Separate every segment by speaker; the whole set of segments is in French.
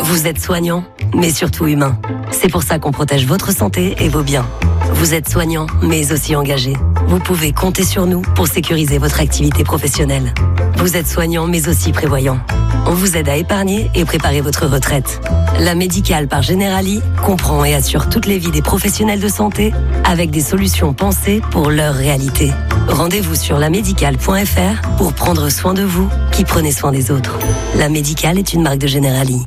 Speaker 1: Vous êtes soignant, mais surtout humain. C'est pour ça qu'on protège votre santé et vos biens. Vous êtes soignant, mais aussi engagé. Vous pouvez compter sur nous pour sécuriser votre activité professionnelle. Vous êtes soignant, mais aussi prévoyant. On vous aide à épargner et préparer votre retraite. La Médicale par Generali comprend et assure toutes les vies des professionnels de santé avec des solutions pensées pour leur réalité. Rendez-vous sur lamédicale.fr pour prendre soin de vous qui prenez soin des autres. La Médicale est une marque de Generali.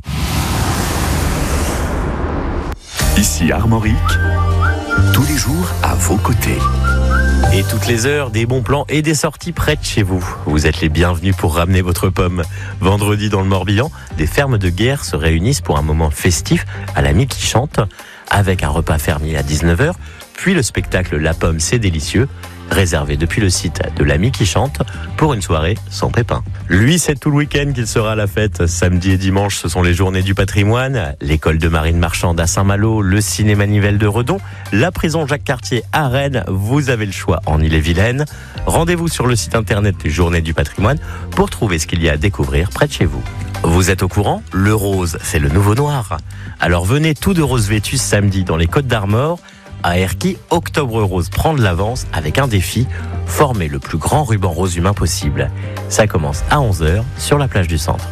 Speaker 2: Ici Armorique, tous les jours à vos côtés.
Speaker 3: Et toutes les heures, des bons plans et des sorties près de chez vous. Vous êtes les bienvenus pour ramener votre pomme. Vendredi dans le Morbihan, des fermes de guerre se réunissent pour un moment festif à la Mi qui chante, avec un repas fermier à 19h, puis le spectacle La Pomme c'est délicieux, réservé depuis le site de l'Ami qui chante pour une soirée sans pépin. Lui, c'est tout le week-end qu'il sera à la fête. Samedi et dimanche, ce sont les journées du patrimoine, l'école de marine marchande à Saint-Malo, le cinéma Nivelles de Redon, la prison Jacques-Cartier à Rennes. Vous avez le choix en Ille-et-Vilaine. Rendez-vous sur le site internet des Journées du patrimoine pour trouver ce qu'il y a à découvrir près de chez vous. Vous êtes au courant ? Le rose, c'est le nouveau noir. Alors venez tout de rose vêtus samedi dans les Côtes d'Armor. À Erquy, Octobre Rose prend de l'avance avec un défi, former le plus grand ruban rose humain possible. Ça commence à 11h sur la plage du centre.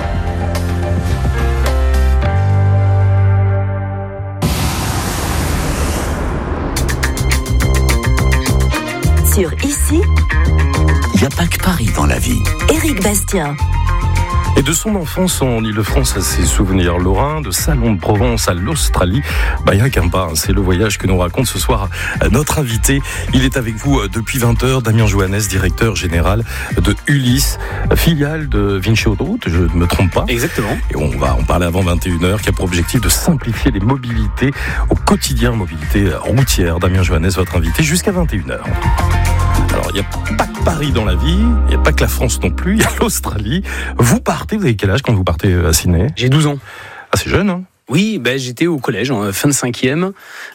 Speaker 1: Sur Ici,
Speaker 2: Il n'y a pas que Paris dans la vie.
Speaker 1: Éric Bastien.
Speaker 4: Et de son enfance en Ile-de-France à ses souvenirs lorrains, de Salon de Provence à l'Australie, il n'y a qu'un pas, c'est le voyage que nous raconte ce soir notre invité. Il est avec vous depuis 20h, Damien Johannes, directeur général de Ulysse, filiale de Vinci Autoroute, je ne me trompe pas.
Speaker 5: Exactement.
Speaker 4: Et on va en parler avant 21h, qui a pour objectif de simplifier les mobilités au quotidien, mobilité routière. Damien Johannes, votre invité, jusqu'à 21h. Alors, il n'y a pas que Paris dans la vie, il n'y a pas que la France non plus, il y a l'Australie. Vous avez quel âge quand vous partez à Sydney ?
Speaker 5: J'ai 12 ans.
Speaker 4: Ah, c'est jeune, hein ?
Speaker 5: Oui, j'étais au collège, en fin de 5e.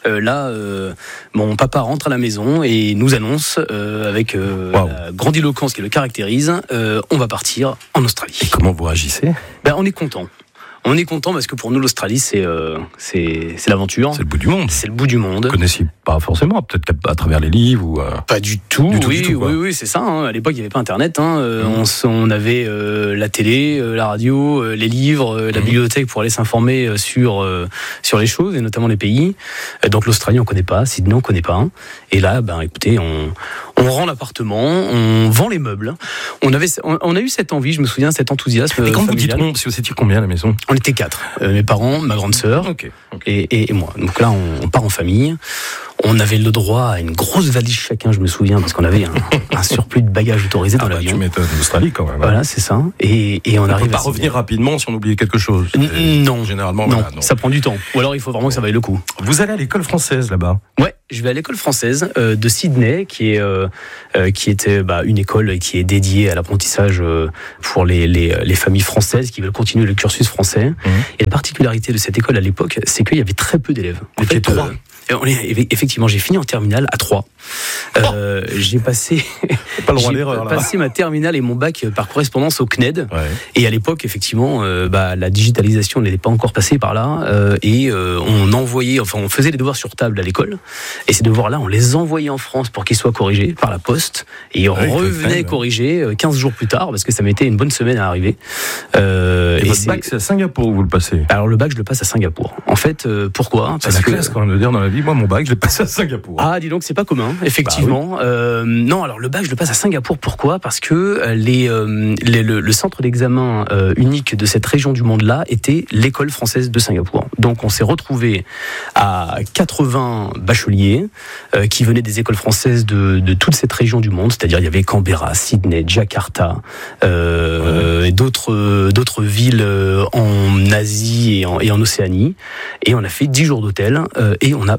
Speaker 5: Mon papa rentre à la maison et nous annonce, avec la grandiloquence qui le caractérise, on va partir en Australie.
Speaker 4: Et comment vous réagissez ?
Speaker 5: On est content. On est content parce que pour nous, l'Australie, c'est l'aventure.
Speaker 4: C'est le bout du monde.
Speaker 5: C'est le bout du monde.
Speaker 4: Vous ne connaissiez pas forcément, peut-être qu'à travers les livres ou...
Speaker 5: Pas du tout. Oui, c'est ça. Hein. À l'époque, il n'y avait pas Internet. On avait la télé, la radio, les livres, la bibliothèque pour aller s'informer sur les choses et notamment les pays. Donc l'Australie, on ne connaît pas. Sydney, on ne connaît pas. Et là, écoutez, on rend l'appartement, on vend les meubles. On a eu cette envie, je me souviens, cet enthousiasme.
Speaker 4: Et quand
Speaker 5: familial.
Speaker 4: vous dites parce que c'était combien à la maison ?
Speaker 5: On était 4. Mes parents, ma grande sœur et moi. Donc là, on part en famille. On avait le droit à une grosse valise chacun, je me souviens, parce qu'on avait un surplus de bagages autorisés dans l'avion.
Speaker 4: Tu m'étonnes, l'Australie quand même.
Speaker 5: Voilà, c'est ça. Et on arrive.
Speaker 4: On peut pas revenir rapidement si on oublie quelque chose.
Speaker 5: Non.
Speaker 4: Généralement,
Speaker 5: non.
Speaker 4: Voilà, non.
Speaker 5: Ça prend du temps. Ou alors il faut vraiment que ça vaille le coup.
Speaker 4: Vous allez à l'école française là-bas ?
Speaker 5: Ouais, je vais à l'école française de Sydney, qui était une école qui est dédiée à l'apprentissage pour les familles françaises qui veulent continuer le cursus français. Et la particularité de cette école à l'époque, c'est qu'il y avait très peu d'élèves.
Speaker 4: En fait, 3.
Speaker 5: Effectivement, j'ai fini en terminale à 3. J'ai passé ma terminale et mon bac par correspondance au CNED. Ouais. Et à l'époque, effectivement, la digitalisation n'était pas encore passée par là. On faisait les devoirs sur table à l'école. Et ces devoirs-là, on les envoyait en France pour qu'ils soient corrigés par la poste. Et ils revenaient corrigés 15 jours plus tard, parce que ça mettait une bonne semaine à arriver.
Speaker 4: Et votre bac, c'est à Singapour où vous le passez ?
Speaker 5: Alors le bac, je le passe à Singapour. En fait, pourquoi ?
Speaker 4: C'est la classe quand même de dire dans la vie. Moi, mon bac, je l'ai passé à Singapour.
Speaker 5: Ah, dis donc, c'est pas commun, effectivement. Non, alors le bac, je le passe à Singapour. Pourquoi ? Parce que le centre d'examen unique de cette région du monde-là était l'école française de Singapour. Donc, on s'est retrouvé à 80 bacheliers qui venaient des écoles françaises de toute cette région du monde. C'est-à-dire, il y avait Canberra, Sydney, Jakarta, et d'autres villes en Asie et en Océanie. Et on a fait 10 jours d'hôtel et on a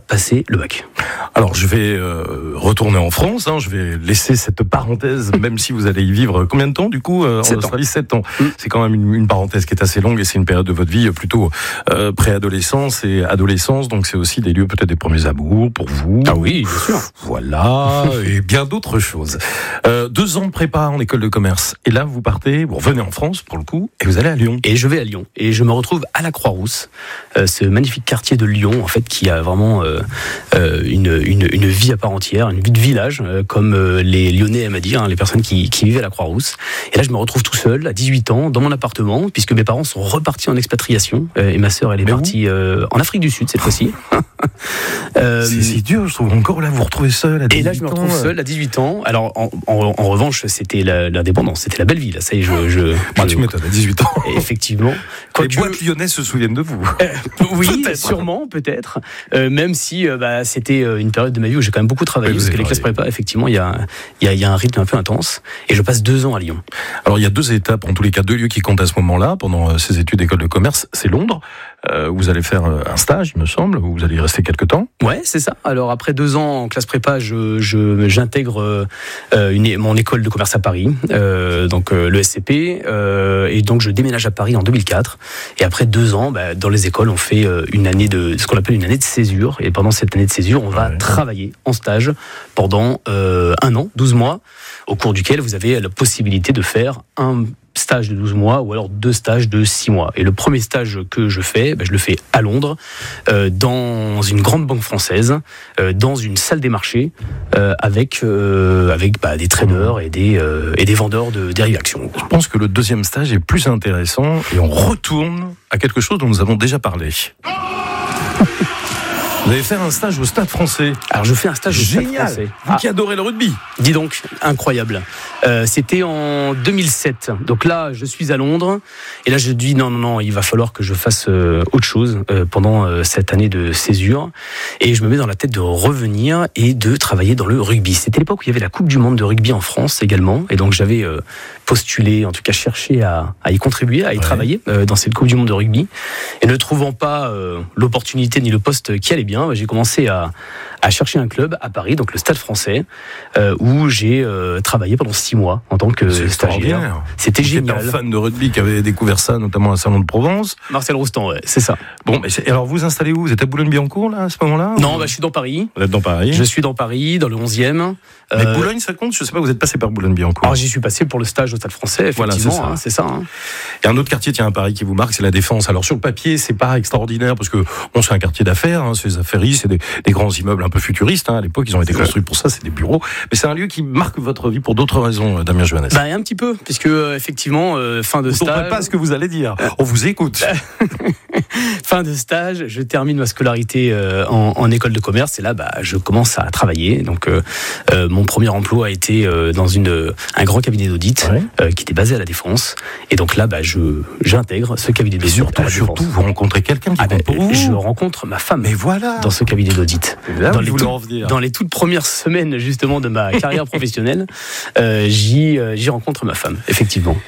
Speaker 5: passer le bac.
Speaker 4: Alors je vais retourner en France, je vais laisser cette parenthèse, même si vous allez y vivre combien de temps du coup en Australie? 7 ans. C'est quand même une parenthèse qui est assez longue et c'est une période de votre vie plutôt préadolescence et adolescence, donc c'est aussi des lieux peut-être des premiers amours pour vous.
Speaker 5: Ah oui, bien sûr.
Speaker 4: Voilà, et bien d'autres choses. 2 ans de prépa en école de commerce, et là vous partez, vous revenez en France pour le coup, et vous allez à Lyon.
Speaker 5: Et je vais à Lyon, et je me retrouve à la Croix-Rousse, ce magnifique quartier de Lyon, en fait, qui a vraiment une vie à part entière, une vie de village, comme les Lyonnais aiment à dire, les personnes qui vivent à la Croix-Rousse. Et là, je me retrouve tout seul, à 18 ans, dans mon appartement, puisque mes parents sont repartis en expatriation, et ma sœur, elle est partie en Afrique du Sud, cette fois-ci.
Speaker 4: C'est dur, je trouve. Encore là, vous vous retrouvez seul à 18 ans.
Speaker 5: Et là, je me retrouve seul à 18 ans. Alors, en revanche, c'était l'indépendance, c'était la belle vie. Là, ça y est,
Speaker 4: tu m'étonnes, à 18 ans.
Speaker 5: Effectivement.
Speaker 4: Les boîtes lyonnaises se souviennent de vous.
Speaker 5: Oui, sûrement, peut-être. Même si c'était une période de ma vie où j'ai quand même beaucoup travaillé, parce que les classes prépa, effectivement, il y a un rythme un peu intense. Et je passe 2 ans à Lyon.
Speaker 4: Alors, il y a 2 étapes, en tous les cas, 2 lieux qui comptent à ce moment-là, pendant ces études d'école de commerce. C'est Londres. Vous allez faire un stage, il me semble, où vous allez y rester quelques temps.
Speaker 5: Ouais, c'est ça. Alors, après 2 ans en classe prépa, j'intègre mon école de commerce à Paris, donc le SCP, et donc je déménage à Paris en 2004. Et après 2 ans, dans les écoles, on fait ce qu'on appelle une année de césure. Et pendant cette année de césure, on va travailler en stage pendant 1 an, 12 mois, au cours duquel vous avez la possibilité de faire un stage de 12 mois ou alors 2 stages de 6 mois. Et le premier stage que je fais, je le fais à Londres, dans une grande banque française, dans une salle des marchés, avec des traders et des vendeurs de dérivation.
Speaker 4: Je pense que le deuxième stage est plus intéressant et on retourne à quelque chose dont nous avons déjà parlé. Vous allez faire un stage au Stade Français.
Speaker 5: Alors je fais un stage au Stade Français.
Speaker 4: Vous qui adorez le rugby.
Speaker 5: Dis donc, incroyable. C'était en 2007. Donc là, je suis à Londres. Et là, je dis non, il va falloir que je fasse autre chose pendant cette année de césure. Et je me mets dans la tête de revenir et de travailler dans le rugby. C'était l'époque où il y avait la Coupe du Monde de rugby en France également. Et donc j'avais postulé, en tout cas cherché à y contribuer, à y travailler dans cette Coupe du Monde de rugby. Et ne trouvant pas l'opportunité ni le poste qui allait bien, j'ai commencé à chercher un club à Paris, donc le Stade Français, où j'ai travaillé pendant 6 mois en tant que stagiaire. C'était génial.
Speaker 4: C'était un fan de rugby qui avait découvert ça, notamment à Salon de Provence.
Speaker 5: Marcel Roustan, ouais, c'est ça.
Speaker 4: Bon, alors vous installez où? Vous êtes à Boulogne-Billancourt là, à ce moment-là?
Speaker 5: Non, je suis dans Paris.
Speaker 4: Vous êtes dans Paris?
Speaker 5: Je suis dans Paris, dans le 11e.
Speaker 4: Mais Boulogne, ça compte? Je sais pas, vous êtes passé par Boulogne-Billancourt.
Speaker 5: Alors j'y suis passé pour le stage au Stade Français, effectivement. Voilà, c'est ça.
Speaker 4: Et un autre quartier, à Paris qui vous marque, c'est la Défense. Alors sur le papier, c'est pas extraordinaire parce que c'est un quartier d'affaires, c'est des affairies, c'est des grands immeubles un peu futuristes. À l'époque, ils ont été construits pour ça, c'est des bureaux. Mais c'est un lieu qui marque votre vie pour d'autres raisons, Damien Johannes.
Speaker 5: Un petit peu, puisque effectivement, fin de stage.
Speaker 4: Vous ne comprenez pas ce que vous allez dire. On vous écoute.
Speaker 5: Fin de stage, je termine ma scolarité en école de commerce et là, je commence à travailler. Donc, mon premier emploi a été dans un grand cabinet d'audit qui était basé à la Défense. Et donc là, j'intègre ce cabinet d'audit.
Speaker 4: Surtout, vous rencontrez quelqu'un qui compte pour vous.
Speaker 5: Je rencontre ma femme.
Speaker 4: Mais voilà.
Speaker 5: Dans ce cabinet d'audit.
Speaker 4: Dans
Speaker 5: les toutes premières semaines justement de ma carrière professionnelle, j'y rencontre ma femme, effectivement.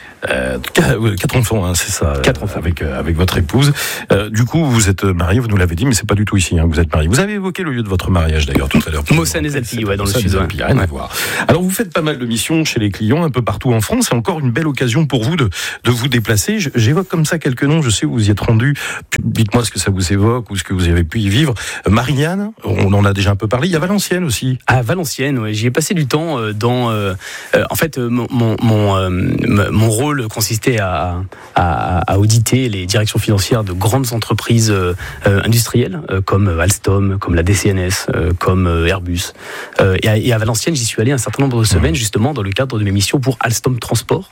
Speaker 4: 4 enfants, c'est ça.
Speaker 5: 4 enfants.
Speaker 4: Avec votre épouse. Du coup, vous êtes marié, vous nous l'avez dit, mais c'est pas du tout ici que vous êtes marié. Vous avez évoqué le lieu de votre mariage d'ailleurs tout à l'heure.
Speaker 5: Mossane-les-Alpilles, dans le sud.
Speaker 4: Rien à voir. Alors vous faites pas mal de missions chez les clients un peu partout en France. C'est encore une belle occasion pour vous de vous déplacer. J'évoque comme ça quelques noms. Je sais où vous y êtes rendu. Dites-moi ce que ça vous évoque ou ce que vous avez pu y vivre. Marignane, on en a déjà un peu parlé. Il y a Valenciennes aussi.
Speaker 5: À Valenciennes, j'y ai passé du temps en fait, mon rôle consistait à auditer les directions financières de grandes entreprises industrielles comme Alstom, comme la DCNS, comme Airbus. Et à Valenciennes, j'y suis allé un certain nombre de semaines justement dans le cadre de mes missions pour Alstom Transport.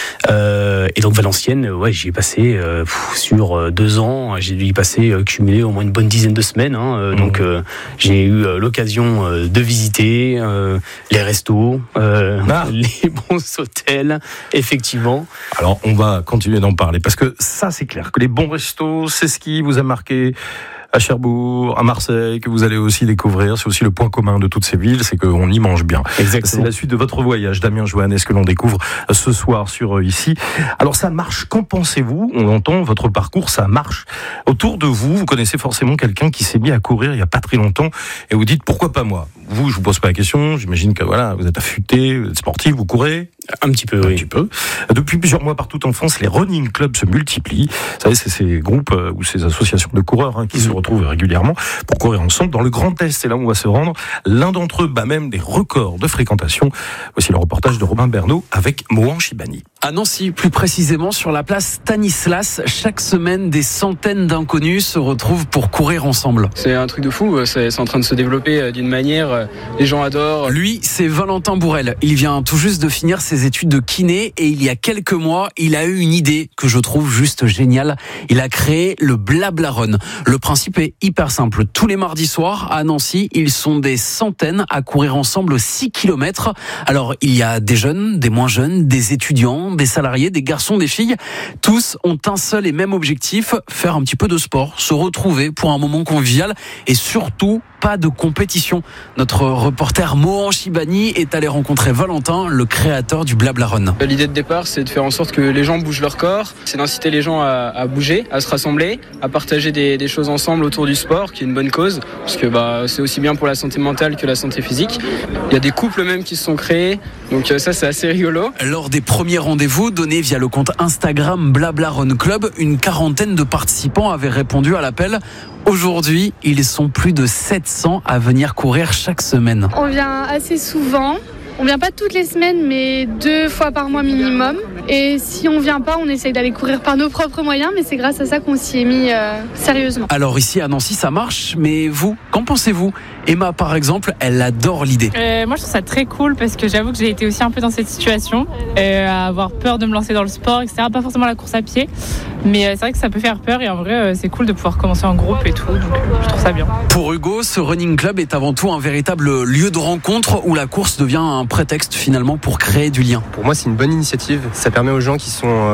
Speaker 5: Et donc Valenciennes, j'y ai passé sur 2 ans. J'ai dû y passer cumulé au moins une bonne dizaine de semaines. Donc j'ai eu l'occasion de visiter les restos, les bons hôtels, effectivement.
Speaker 4: Alors on va continuer d'en parler parce que ça c'est clair que les bons restos, c'est ce qui vous a marqué à Cherbourg, à Marseille, que vous allez aussi découvrir. C'est aussi le point commun de toutes ces villes, c'est qu'on y mange bien.
Speaker 5: Exactement.
Speaker 4: C'est la suite de votre voyage, Damien Johannes, que l'on découvre ce soir sur Ici. Alors ça marche, qu'en pensez-vous? On entend votre parcours, ça marche. Autour de vous, vous connaissez forcément quelqu'un qui s'est mis à courir il n'y a pas très longtemps et vous dites pourquoi pas moi? Vous, je vous pose pas la question, j'imagine que voilà, vous êtes affûté, vous êtes sportif, vous courez?
Speaker 5: Un petit peu, oui.
Speaker 4: Un petit peu. Depuis plusieurs mois partout en France, les running clubs se multiplient. Vous savez, c'est ces groupes ou ces associations de coureurs qui se retrouvent régulièrement pour courir ensemble dans le Grand Est. C'est là où on va se rendre. L'un d'entre eux bat même des records de fréquentation. Voici le reportage de Robin Bernot avec Mohan Chibani.
Speaker 6: À Nancy, plus précisément sur la place Stanislas, chaque semaine, des centaines d'inconnus se retrouvent pour courir ensemble.
Speaker 7: C'est un truc de fou, c'est en train de se développer d'une manière, les gens adorent.
Speaker 6: Lui, c'est Valentin Bourrel. Il vient tout juste de finir ses études de kiné et il y a quelques mois, il a eu une idée que je trouve juste géniale. Il a créé le Blabla Run. Le principe est hyper simple. Tous les mardis soirs, à Nancy, ils sont des centaines à courir ensemble 6 km. Alors, il y a des jeunes, des moins jeunes, des étudiants, des salariés, des garçons, des filles. Tous ont un seul et même objectif, faire un petit peu de sport, se retrouver pour un moment convivial et surtout pas de compétition. Notre reporter Mohan Chibani est allé rencontrer Valentin, le créateur du Blabla Run.
Speaker 7: L'idée de départ, c'est de faire en sorte que les gens bougent leur corps, c'est d'inciter les gens à bouger, à se rassembler, à partager des choses ensemble autour du sport, qui est une bonne cause, parce que c'est aussi bien pour la santé mentale que la santé physique. Il y a des couples même qui se sont créés, donc ça c'est assez rigolo.
Speaker 6: Lors des premiers rendez-vous donnés via le compte Instagram Blabla Run Club, une quarantaine de participants avaient répondu à l'appel. Aujourd'hui, ils sont plus de 700 à venir courir chaque semaine.
Speaker 8: On vient assez souvent. On vient pas toutes les semaines, mais 2 fois par mois minimum. Et si on vient pas, on essaye d'aller courir par nos propres moyens, mais c'est grâce à ça qu'on s'y est mis sérieusement.
Speaker 6: Alors ici à Nancy, ça marche, mais vous, qu'en pensez-vous? Emma, par exemple, elle adore l'idée.
Speaker 9: Moi, je trouve ça très cool parce que j'avoue que j'ai été aussi un peu dans cette situation, à avoir peur de me lancer dans le sport, etc. Pas forcément la course à pied, mais c'est vrai que ça peut faire peur et en vrai, c'est cool de pouvoir commencer en groupe et tout, donc je trouve ça bien.
Speaker 6: Pour Hugo, ce running club est avant tout un véritable lieu de rencontre où la course devient un prétexte finalement pour créer du lien.
Speaker 10: Pour moi, c'est une bonne initiative. Ça permet aux gens qui sont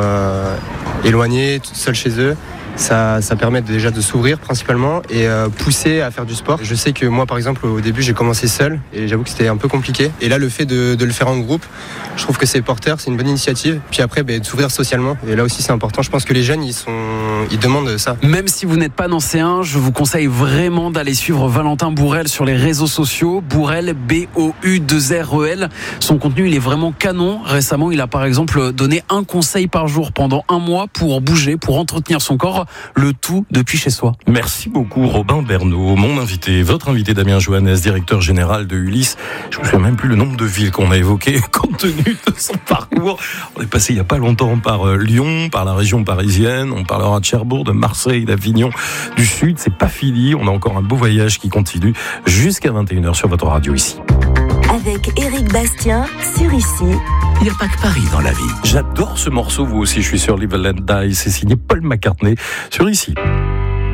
Speaker 10: éloignés, seuls chez eux. Ça permet déjà de s'ouvrir principalement et pousser à faire du sport. Je sais que moi par exemple au début j'ai commencé seul et j'avoue que c'était un peu compliqué. Et là le fait de le faire en groupe, je trouve que c'est porteur, c'est une bonne initiative. Puis après de s'ouvrir socialement et là aussi c'est important. Je pense que les jeunes ils demandent ça.
Speaker 6: Même si vous n'êtes pas nancéen, je vous conseille vraiment d'aller suivre Valentin Bourrel sur les réseaux sociaux. Bourrel, B-O-U-2-R-E-L. Son contenu il est vraiment canon. Récemment il a par exemple donné un conseil par jour pendant 1 mois pour bouger, pour entretenir son corps. Le tout depuis chez soi.
Speaker 4: Merci beaucoup Robin Bernot, mon invité, votre invité Damien Johannes, directeur général de Ulysse. Je me souviens même plus le nombre de villes qu'on a évoquées compte tenu de son parcours. On est passé il n'y a pas longtemps par Lyon, par la région parisienne, on parlera de Cherbourg, de Marseille, d'Avignon, du Sud. C'est pas fini, on a encore un beau voyage qui continue jusqu'à 21h sur votre radio ici.
Speaker 1: Avec Éric Bastien sur Ici.
Speaker 2: Il n'y a pas que Paris dans la vie.
Speaker 4: J'adore ce morceau, vous aussi, je suis sur Live and Die, c'est signé Paul McCartney sur Ici.